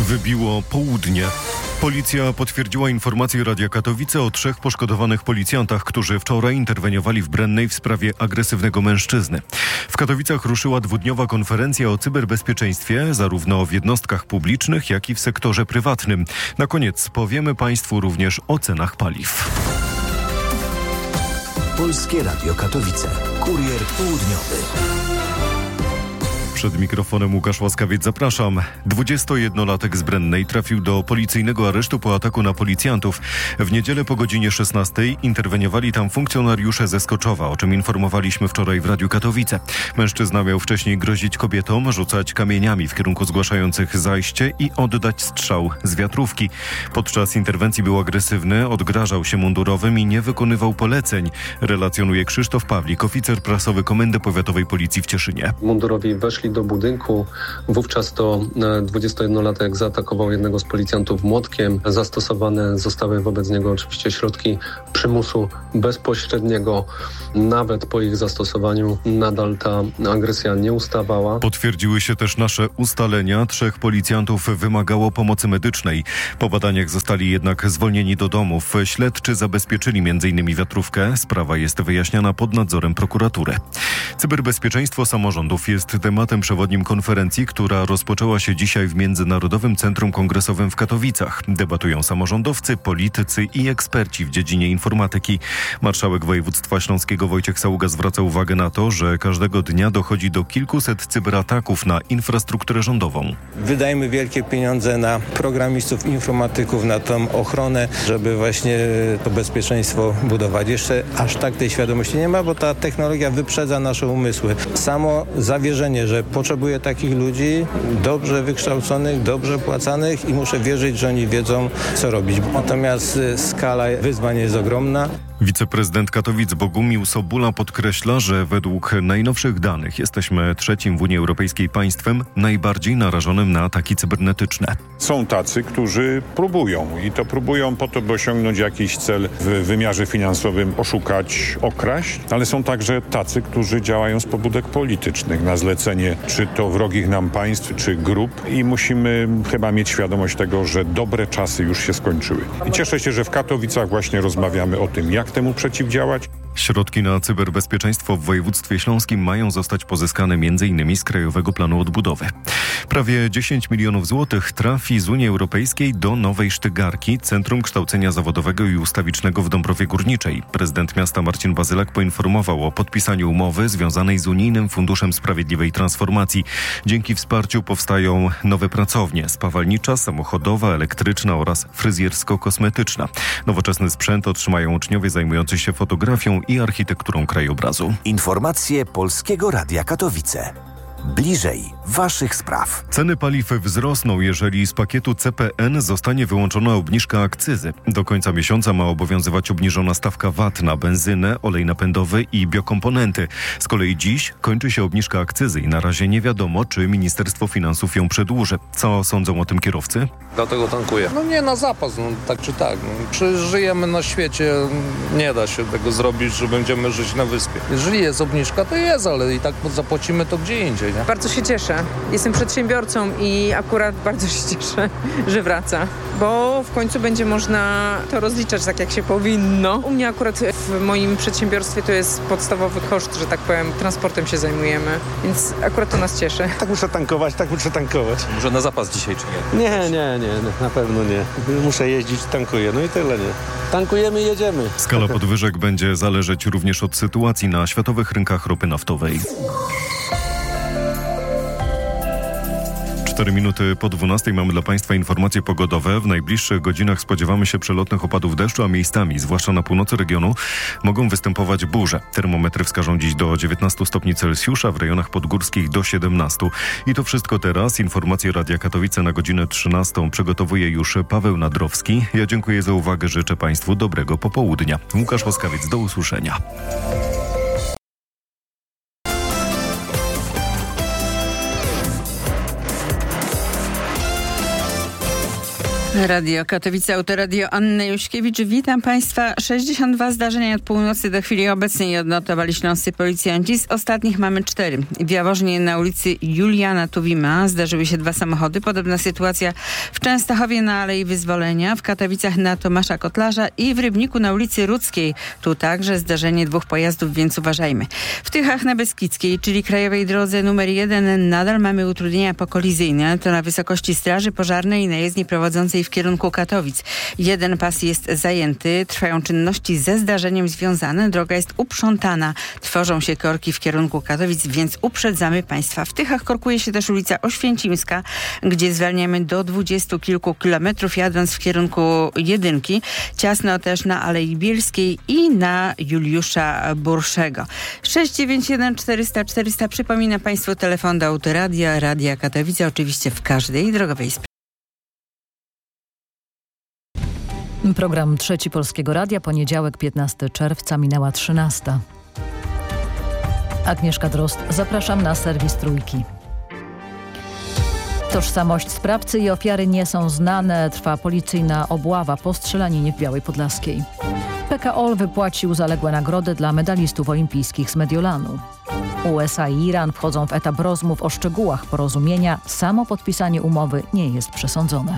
Wybiło południe. Policja potwierdziła informację Radia Katowice o 3 poszkodowanych policjantach, którzy wczoraj interweniowali w Brennej w sprawie agresywnego mężczyzny. W Katowicach ruszyła 2-dniowa konferencja o cyberbezpieczeństwie, zarówno w jednostkach publicznych, jak i w sektorze prywatnym. Na koniec powiemy Państwu również o cenach paliw. Polskie Radio Katowice. Kurier południowy. Przed mikrofonem Łukasz Łaskawiec, zapraszam. 21-latek z Brennej trafił do policyjnego aresztu po ataku na policjantów. W niedzielę po godzinie 16 interweniowali tam funkcjonariusze ze Skoczowa, o czym informowaliśmy wczoraj w Radiu Katowice. Mężczyzna miał wcześniej grozić kobietom, rzucać kamieniami w kierunku zgłaszających zajście i oddać strzał z wiatrówki. Podczas interwencji był agresywny, odgrażał się mundurowym i nie wykonywał poleceń, relacjonuje Krzysztof Pawlik, oficer prasowy Komendy Powiatowej Policji w Cieszynie. Mundurowi weszli do budynku. Wówczas to 21-latek zaatakował jednego z policjantów młotkiem. Zastosowane zostały wobec niego oczywiście środki przymusu bezpośredniego. Nawet po ich zastosowaniu nadal ta agresja nie ustawała. Potwierdziły się też nasze ustalenia. 3 policjantów wymagało pomocy medycznej. Po badaniach zostali jednak zwolnieni do domów. Śledczy zabezpieczyli m.in. wiatrówkę. Sprawa jest wyjaśniana pod nadzorem prokuratury. Cyberbezpieczeństwo samorządów jest tematem przewodnim konferencji, która rozpoczęła się dzisiaj w Międzynarodowym Centrum Kongresowym w Katowicach. Debatują samorządowcy, politycy i eksperci w dziedzinie informatyki. Marszałek województwa śląskiego Wojciech Saługa zwraca uwagę na to, że każdego dnia dochodzi do kilkuset cyberataków na infrastrukturę rządową. Wydajemy wielkie pieniądze na programistów, informatyków, na tą ochronę, żeby właśnie to bezpieczeństwo budować. Jeszcze aż tak tej świadomości nie ma, bo ta technologia wyprzedza nasze umysły. Samo zawierzenie, że potrzebuję takich ludzi, dobrze wykształconych, dobrze płacanych i muszę wierzyć, że oni wiedzą, co robić. Natomiast skala wyzwań jest ogromna. Wiceprezydent Katowic Bogumił Sobula podkreśla, że według najnowszych danych jesteśmy 3. w Unii Europejskiej państwem najbardziej narażonym na ataki cybernetyczne. Są tacy, którzy próbują i to próbują po to, by osiągnąć jakiś cel w wymiarze finansowym, oszukać, okraść, ale są także tacy, którzy działają z pobudek politycznych na zlecenie czy to wrogich nam państw, czy grup i musimy chyba mieć świadomość tego, że dobre czasy już się skończyły. I cieszę się, że w Katowicach właśnie rozmawiamy o tym, jak temu przeciwdziałać. Środki na cyberbezpieczeństwo w województwie śląskim mają zostać pozyskane m.in. z Krajowego Planu Odbudowy. Prawie 10 milionów złotych trafi z Unii Europejskiej do Nowej Sztygarki, Centrum Kształcenia Zawodowego i Ustawicznego w Dąbrowie Górniczej. Prezydent miasta Marcin Bazylak poinformował o podpisaniu umowy związanej z Unijnym Funduszem Sprawiedliwej Transformacji. Dzięki wsparciu powstają nowe pracownie: spawalnicza, samochodowa, elektryczna oraz fryzjersko-kosmetyczna. Nowoczesny sprzęt otrzymają uczniowie zajmujący się fotografią i architekturą krajobrazu. Informacje Polskiego Radia Katowice. Bliżej waszych spraw. Ceny paliw wzrosną, jeżeli z pakietu CPN zostanie wyłączona obniżka akcyzy. Do końca miesiąca ma obowiązywać obniżona stawka VAT na benzynę, olej napędowy i biokomponenty. Z kolei dziś kończy się obniżka akcyzy i na razie nie wiadomo, czy Ministerstwo Finansów ją przedłuży. Co sądzą o tym kierowcy? Dlatego tankuję. Nie na zapas, tak czy tak. Przecież żyjemy na świecie, nie da się tego zrobić, że będziemy żyć na wyspie. Jeżeli jest obniżka, to jest, ale i tak zapłacimy to gdzie indziej. Nie? Bardzo się cieszę. Jestem przedsiębiorcą i akurat bardzo się cieszę, że wraca, bo w końcu będzie można to rozliczać tak, jak się powinno. U mnie akurat w moim przedsiębiorstwie to jest podstawowy koszt, że tak powiem, transportem się zajmujemy, więc akurat to nas cieszy. Tak muszę tankować. Może na zapas dzisiaj, czy nie? Nie, na pewno nie. Muszę jeździć, tankuję, no i tyle, nie. Tankujemy i jedziemy. Skala podwyżek będzie zależeć również od sytuacji na światowych rynkach ropy naftowej. 4 minuty po 12 mamy dla Państwa informacje pogodowe. W najbliższych godzinach spodziewamy się przelotnych opadów deszczu, a miejscami, zwłaszcza na północy regionu, mogą występować burze. Termometry wskażą dziś do 19 stopni Celsjusza, w rejonach podgórskich do 17. I to wszystko teraz. Informacje Radia Katowice na godzinę 13 przygotowuje już Paweł Nadrowski. Ja dziękuję za uwagę, życzę Państwu dobrego popołudnia. Łukasz Łaskawiec, do usłyszenia. Radio Katowice, Autoradio Anny Juśkiewicz. Witam Państwa. 62 zdarzenia od północy do chwili obecnej odnotowali śląscy policjanci. Z ostatnich mamy 4. W Jaworznie na ulicy Juliana Tuwima zdarzyły się 2 samochody. Podobna sytuacja w Częstochowie na Alei Wyzwolenia, w Katowicach na Tomasza Kotlarza i w Rybniku na ulicy Rudzkiej. Tu także zdarzenie 2 pojazdów, więc uważajmy. W Tychach na Beskidzkiej, czyli krajowej drodze numer 1, nadal mamy utrudnienia pokolizyjne. To na wysokości Straży Pożarnej na jezdni prowadzącej w kierunku Katowic. 1 pas jest zajęty. Trwają czynności ze zdarzeniem związane. Droga jest uprzątana. Tworzą się korki w kierunku Katowic, więc uprzedzamy Państwa. W Tychach korkuje się też ulica Oświęcimska, gdzie zwalniamy do 20 kilku kilometrów jadąc w kierunku 1. Ciasno też na Alei Bielskiej i na Juliusza Burszego. 691 400 400. Przypomina Państwu telefon do Autoradia, Radia Katowice, oczywiście w każdej drogowej sprawie. Program Trzeci Polskiego Radia, poniedziałek 15 czerwca, minęła 13. Agnieszka Drozd, zapraszam na serwis Trójki. Tożsamość sprawcy i ofiary nie są znane. Trwa policyjna obława po strzelaninie w Białej Podlaskiej. PKOL wypłacił zaległe nagrody dla medalistów olimpijskich z Mediolanu. USA i Iran wchodzą w etap rozmów o szczegółach porozumienia. Samo podpisanie umowy nie jest przesądzone.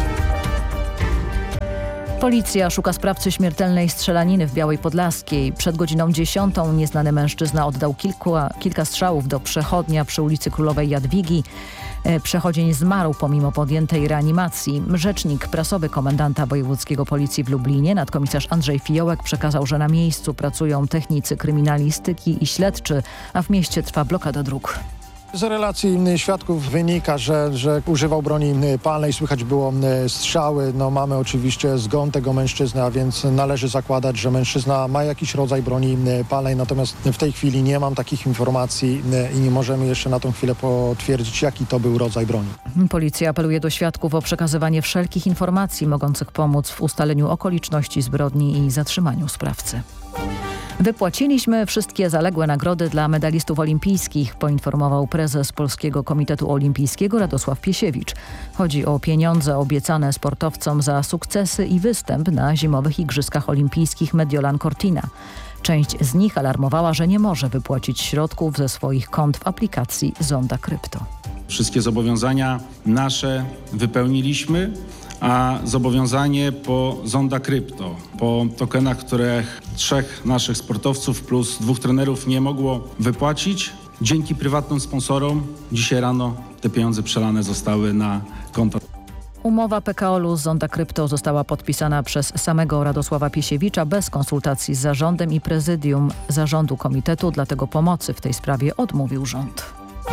Policja szuka sprawcy śmiertelnej strzelaniny w Białej Podlaskiej. Przed godziną 10 nieznany mężczyzna oddał kilka strzałów do przechodnia przy ulicy Królowej Jadwigi. Przechodzień zmarł pomimo podjętej reanimacji. Rzecznik prasowy komendanta wojewódzkiego policji w Lublinie, nadkomisarz Andrzej Fiołek, przekazał, że na miejscu pracują technicy kryminalistyki i śledczy, a w mieście trwa blokada dróg. Z relacji świadków wynika, że używał broni palnej, słychać było strzały. No, mamy oczywiście zgon tego mężczyzny, a więc należy zakładać, że mężczyzna ma jakiś rodzaj broni palnej, natomiast w tej chwili nie mam takich informacji i nie możemy jeszcze na tą chwilę potwierdzić, jaki to był rodzaj broni. Policja apeluje do świadków o przekazywanie wszelkich informacji mogących pomóc w ustaleniu okoliczności zbrodni i zatrzymaniu sprawcy. Wypłaciliśmy wszystkie zaległe nagrody dla medalistów olimpijskich, poinformował prezes Polskiego Komitetu Olimpijskiego Radosław Piesiewicz. Chodzi o pieniądze obiecane sportowcom za sukcesy i występ na zimowych Igrzyskach Olimpijskich Mediolan Cortina. Część z nich alarmowała, że nie może wypłacić środków ze swoich kont w aplikacji Zonda Krypto. Wszystkie zobowiązania nasze wypełniliśmy, a zobowiązanie po Zonda Krypto, po tokenach, których 3 naszych sportowców plus 2 trenerów nie mogło wypłacić, dzięki prywatnym sponsorom dzisiaj rano te pieniądze przelane zostały na konta. Umowa PKOL-u z Zonda Krypto została podpisana przez samego Radosława Piesiewicza bez konsultacji z zarządem i prezydium zarządu komitetu, dlatego pomocy w tej sprawie odmówił rząd.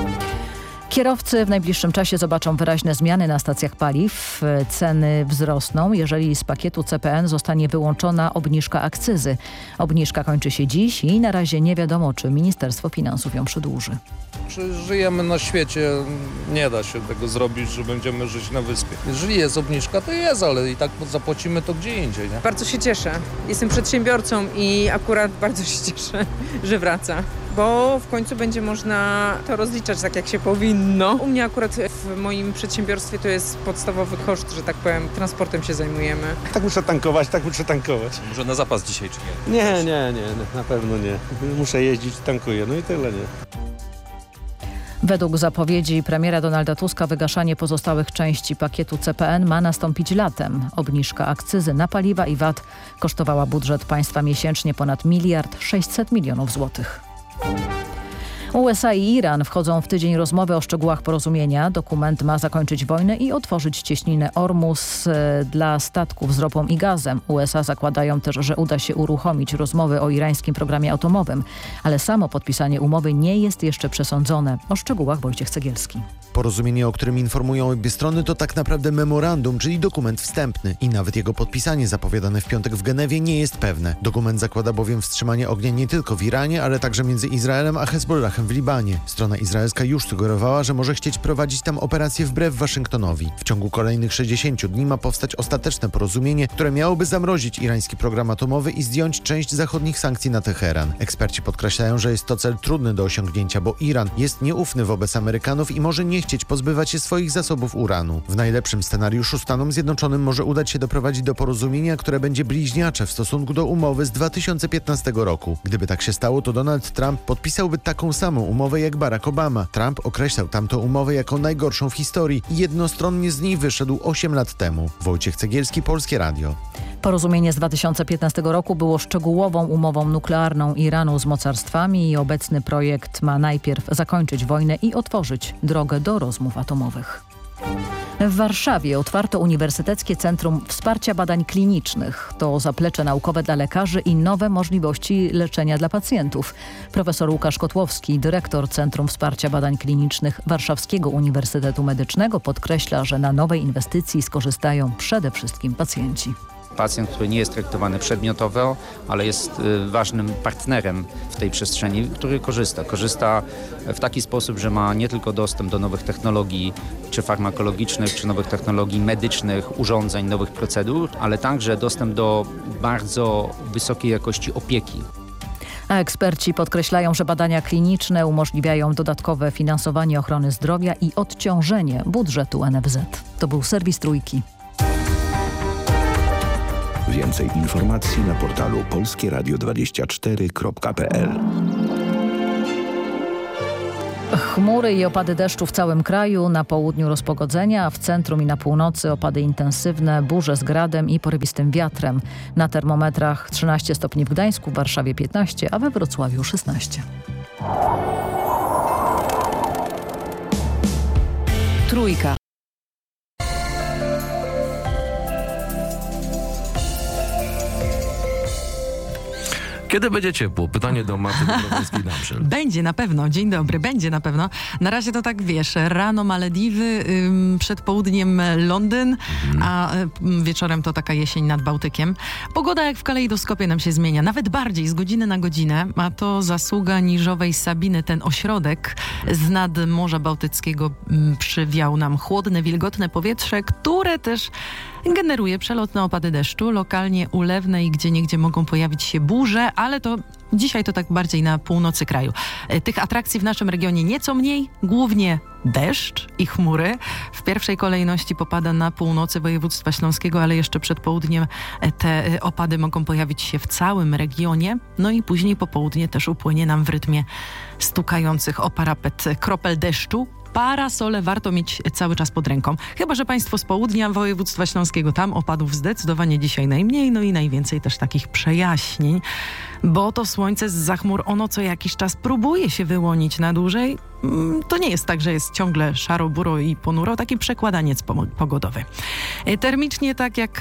Kierowcy w najbliższym czasie zobaczą wyraźne zmiany na stacjach paliw. Ceny wzrosną, jeżeli z pakietu CPN zostanie wyłączona obniżka akcyzy. Obniżka kończy się dziś i na razie nie wiadomo, czy Ministerstwo Finansów ją przedłuży. Żyjemy na świecie, nie da się tego zrobić, że będziemy żyć na wyspie. Jeżeli jest obniżka, to jest, ale i tak zapłacimy to gdzie indziej, nie? Bardzo się cieszę. Jestem przedsiębiorcą i akurat bardzo się cieszę, że wraca. Bo w końcu będzie można to rozliczać tak, jak się powinno. U mnie akurat w moim przedsiębiorstwie to jest podstawowy koszt, że tak powiem, transportem się zajmujemy. Tak muszę tankować. Może na zapas dzisiaj, czy nie? Nie, na pewno nie. Muszę jeździć, tankuję, no i tyle, nie? Według zapowiedzi premiera Donalda Tuska wygaszanie pozostałych części pakietu CPN ma nastąpić latem. Obniżka akcyzy na paliwa i VAT kosztowała budżet państwa miesięcznie ponad 1 600 000 000 złotych. USA i Iran wchodzą w tydzień rozmowy o szczegółach porozumienia. Dokument ma zakończyć wojnę i otworzyć cieśninę Ormus dla statków z ropą i gazem. USA zakładają też, że uda się uruchomić rozmowy o irańskim programie atomowym, ale samo podpisanie umowy nie jest jeszcze przesądzone. O szczegółach Wojciech Cegielski. Porozumienie, o którym informują obie strony, to tak naprawdę memorandum, czyli dokument wstępny i nawet jego podpisanie zapowiadane w piątek w Genewie nie jest pewne. Dokument zakłada bowiem wstrzymanie ognia nie tylko w Iranie, ale także między Izraelem a Hezbollahem Hezbollahem w Libanie. Strona izraelska już sugerowała, że może chcieć prowadzić tam operację wbrew Waszyngtonowi. W ciągu kolejnych 60 dni ma powstać ostateczne porozumienie, które miałoby zamrozić irański program atomowy i zdjąć część zachodnich sankcji na Teheran. Eksperci podkreślają, że jest to cel trudny do osiągnięcia, bo Iran jest nieufny wobec Amerykanów i może nie chcieć pozbywać się swoich zasobów uranu. W najlepszym scenariuszu Stanom Zjednoczonym może udać się doprowadzić do porozumienia, które będzie bliźniacze w stosunku do umowy z 2015 roku. Gdyby tak się stało, to Donald Trump podpisałby taką samą umowę jak Barack Obama. Trump określał tamtą umowę jako najgorszą w historii i jednostronnie z niej wyszedł 8 lat temu. Wojciech Cegielski, Polskie Radio. Porozumienie z 2015 roku było szczegółową umową nuklearną Iranu z mocarstwami i obecny projekt ma najpierw zakończyć wojnę i otworzyć drogę do rozmów atomowych. W Warszawie otwarto Uniwersyteckie Centrum Wsparcia Badań Klinicznych. To zaplecze naukowe dla lekarzy i nowe możliwości leczenia dla pacjentów. Profesor Łukasz Kotłowski, dyrektor Centrum Wsparcia Badań Klinicznych Warszawskiego Uniwersytetu Medycznego, podkreśla, że na nowej inwestycji skorzystają przede wszystkim pacjenci. Pacjent, który nie jest traktowany przedmiotowo, ale jest ważnym partnerem w tej przestrzeni, który korzysta w taki sposób, że ma nie tylko dostęp do nowych technologii, czy farmakologicznych, czy nowych technologii medycznych, urządzeń, nowych procedur, ale także dostęp do bardzo wysokiej jakości opieki. A eksperci podkreślają, że badania kliniczne umożliwiają dodatkowe finansowanie ochrony zdrowia i odciążenie budżetu NFZ. To był serwis Trójki. Więcej informacji na portalu polskieradio24.pl. Chmury i opady deszczu w całym kraju, na południu rozpogodzenia, a w centrum i na północy opady intensywne, burze z gradem i porywistym wiatrem. Na termometrach 13 stopni w Gdańsku, w Warszawie 15, a we Wrocławiu 16. Trójka. Kiedy będzie ciepło? Pytanie do Marty Dobrowolskiej-Damszel. Będzie na pewno. Dzień dobry. Będzie na pewno. Na razie to tak, wiesz, rano Malediwy, przed południem Londyn, a wieczorem to taka jesień nad Bałtykiem. Pogoda jak w kalejdoskopie nam się zmienia. Nawet bardziej, z godziny na godzinę. A to zasługa niżowej Sabiny. Ten ośrodek z nad Morza Bałtyckiego przywiał nam chłodne, wilgotne powietrze, które też generuje przelotne opady deszczu, lokalnie ulewne i gdzieniegdzie mogą pojawić się burze, ale to dzisiaj to tak bardziej na północy kraju. Tych atrakcji w naszym regionie nieco mniej, głównie deszcz i chmury. W pierwszej kolejności popada na północy województwa śląskiego, ale jeszcze przed południem te opady mogą pojawić się w całym regionie. No i później po południe też upłynie nam w rytmie stukających o parapet kropel deszczu. Parasole warto mieć cały czas pod ręką. Chyba że państwo z południa województwa śląskiego, tam opadów zdecydowanie dzisiaj najmniej, no i najwięcej też takich przejaśnień, bo to słońce zza chmur, ono co jakiś czas próbuje się wyłonić na dłużej. To nie jest tak, że jest ciągle szaro, buro i ponuro, taki przekładaniec pogodowy. Termicznie, tak jak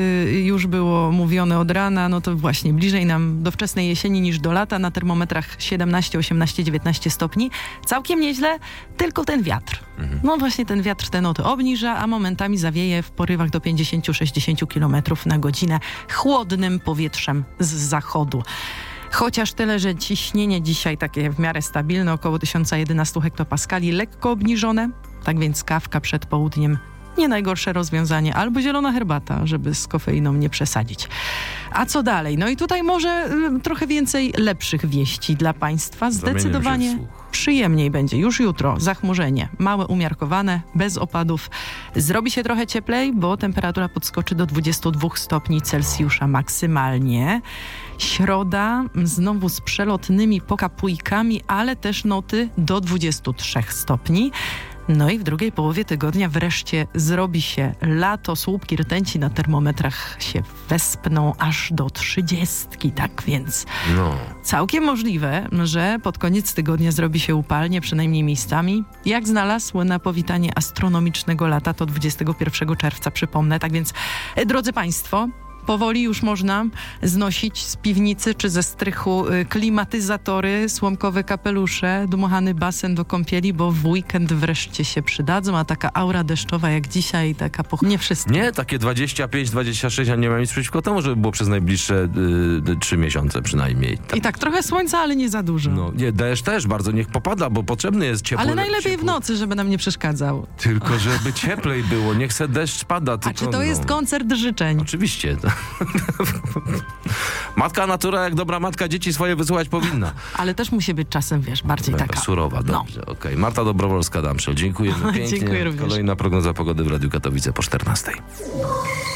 już było mówione od rana, no to właśnie bliżej nam do wczesnej jesieni niż do lata, na termometrach 17, 18, 19 stopni. Całkiem nieźle, tylko ten wiatr. No właśnie ten wiatr te noty obniża, a momentami zawieje w porywach do 50-60 km na godzinę chłodnym powietrzem z zachodu. Chociaż tyle, że ciśnienie dzisiaj takie w miarę stabilne, około 1011 hektopaskali, lekko obniżone, tak więc kawka przed południem nie najgorsze rozwiązanie, albo zielona herbata, żeby z kofeiną nie przesadzić. A co dalej? No i tutaj może trochę więcej lepszych wieści dla państwa. Zdecydowanie przyjemniej będzie. Już jutro zachmurzenie, małe, umiarkowane, bez opadów. Zrobi się trochę cieplej, bo temperatura podskoczy do 22 stopni Celsjusza maksymalnie. Środa znowu z przelotnymi pokapujkami, ale też noty do 23 stopni. No i w drugiej połowie tygodnia wreszcie zrobi się lato, słupki rtęci na termometrach się wespną aż do 30, tak więc całkiem możliwe, że pod koniec tygodnia zrobi się upalnie, przynajmniej miejscami. Jak znalazł na powitanie astronomicznego lata, to 21 czerwca, przypomnę. Tak więc, drodzy państwo, powoli już można znosić z piwnicy czy ze strychu klimatyzatory, słomkowe kapelusze, dmuchany basen do kąpieli, bo w weekend wreszcie się przydadzą, a taka aura deszczowa jak dzisiaj, taka nie wszystko. Nie, takie 25, 26, ja nie mam nic przeciwko temu, żeby było przez najbliższe 3 miesiące przynajmniej. I tak trochę słońca, ale nie za dużo. No, nie, deszcz też bardzo niech popada, bo potrzebny jest ciepły. Ale najlepiej w nocy, żeby nam nie przeszkadzał. Tylko żeby cieplej było, niech se deszcz pada. A czy to jest koncert życzeń? Oczywiście. Matka natura, jak dobra matka, dzieci swoje wysłuchać powinna. Ale też musi być czasem, wiesz, bardziej taka... Surowa, dobrze, okej. Marta Dobrowolska-Damszel, dziękujemy pięknie. Dziękuję również. Kolejna prognoza pogody w Radiu Katowice po 14.